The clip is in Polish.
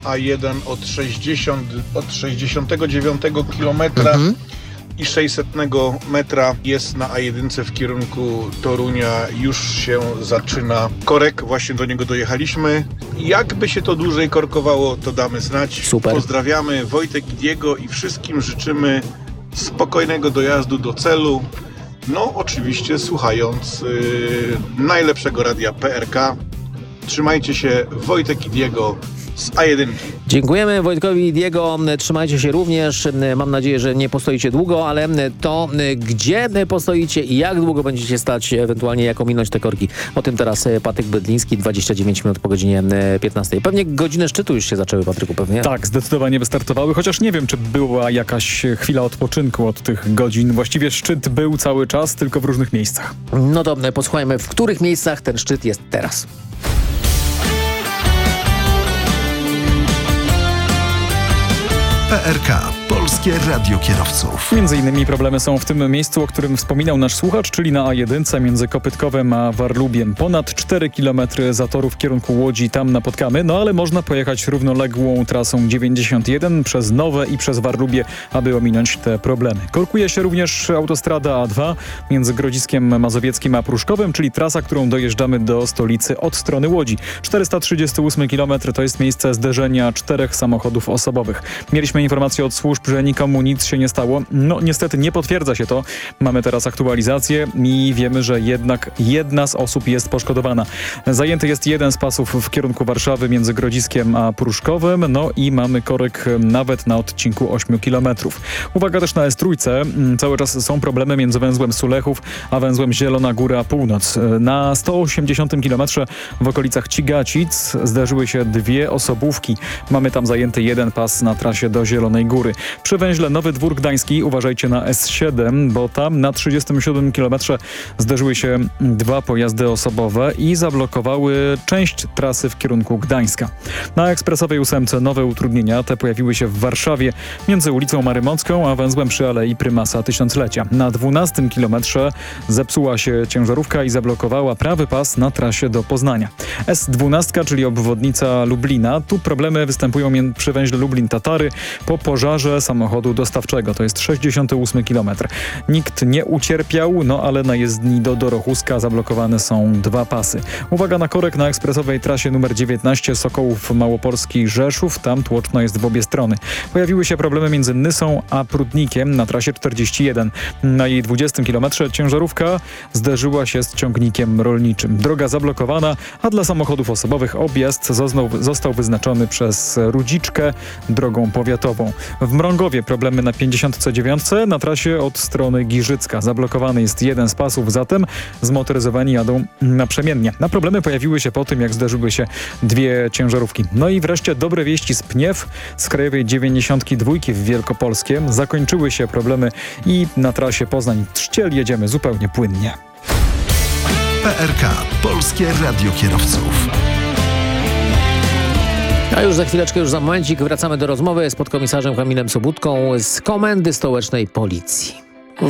A1 od 69 kilometra i 600 metra jest na A1 w kierunku Torunia. Już się zaczyna korek, właśnie do niego dojechaliśmy. Jakby się to dłużej korkowało, to damy znać. Super. Pozdrawiamy Wojtek i Diego i wszystkim życzymy spokojnego dojazdu do celu. No oczywiście słuchając najlepszego radia PRK. Trzymajcie się, Wojtek i Diego z A1. Dziękujemy Wojtkowi i Diego. Trzymajcie się również. Mam nadzieję, że nie postoicie długo, ale to gdzie postoicie i jak długo będziecie stać, ewentualnie jak ominąć te korki. O tym teraz Patryk Bydliński, 29 minut po godzinie 15. Pewnie godziny szczytu już się zaczęły, Patryku, pewnie? Tak, zdecydowanie wystartowały, chociaż nie wiem, czy była jakaś chwila odpoczynku od tych godzin. Właściwie szczyt był cały czas, tylko w różnych miejscach. No to posłuchajmy, w których miejscach ten szczyt jest teraz. PRK. Polskie Radio Kierowców. Między innymi problemy są w tym miejscu, o którym wspominał nasz słuchacz, czyli na A1 między Kopytkowem a Warlubiem. Ponad 4 km zatoru w kierunku Łodzi tam napotkamy, no ale można pojechać równoległą trasą 91 przez Nowe i przez Warlubie, aby ominąć te problemy. Korkuje się również autostrada A2 między Grodziskiem Mazowieckim a Pruszkowem, czyli trasa, którą dojeżdżamy do stolicy od strony Łodzi. 438 km to jest miejsce zderzenia 4 samochodów osobowych. Mieliśmy informację od służb, że nikomu nic się nie stało. No niestety nie potwierdza się to. Mamy teraz aktualizację i wiemy, że jednak jedna z osób jest poszkodowana. Zajęty jest jeden z pasów w kierunku Warszawy między Grodziskiem a Pruszkowem. No i mamy korek nawet na odcinku 8 km. Uwaga też na S3. Cały czas są problemy między węzłem Sulechów a węzłem Zielona Góra Północ. Na 180 km w okolicach Cigacic zdarzyły się dwie osobówki. Mamy tam zajęty jeden pas na trasie do Zielonej Góry. Przy węźle Nowy Dwór Gdański uważajcie na S7, bo tam na 37 km zderzyły się dwa pojazdy osobowe i zablokowały część trasy w kierunku Gdańska. Na ekspresowej 8 nowe utrudnienia te pojawiły się w Warszawie między ulicą Marymocką a węzłem przy Alei Prymasa Tysiąclecia. Na 12 km zepsuła się ciężarówka i zablokowała prawy pas na trasie do Poznania. S12, czyli obwodnica Lublina. Tu problemy występują przy węźle Lublin-Tatary po pożarze samochodu dostawczego. To jest 68 km. Nikt nie ucierpiał, no ale na jezdni do Dorochuska zablokowane są dwa pasy. Uwaga na korek na ekspresowej trasie nr 19 Sokołów Małopolski Rzeszów. Tam tłoczno jest w obie strony. Pojawiły się problemy między Nysą a Prudnikiem na trasie 41. Na jej 20 km ciężarówka zderzyła się z ciągnikiem rolniczym. Droga zablokowana, a dla samochodów osobowych objazd został wyznaczony przez Rudziczkę drogą powiatową. W Mrągowie problemy na 59 na trasie od strony Giżycka. Zablokowany jest jeden z pasów, zatem zmotoryzowani jadą naprzemiennie. Na problemy pojawiły się po tym, jak zderzyły się dwie ciężarówki. No i wreszcie dobre wieści z Pniew, z krajowej 92 w Wielkopolskiem. Zakończyły się problemy i na trasie Poznań-Trzciel jedziemy zupełnie płynnie. PRK. Polskie Radio Kierowców. A już za chwileczkę, już za momencik wracamy do rozmowy z podkomisarzem Kamilem Sobudką z Komendy Stołecznej Policji.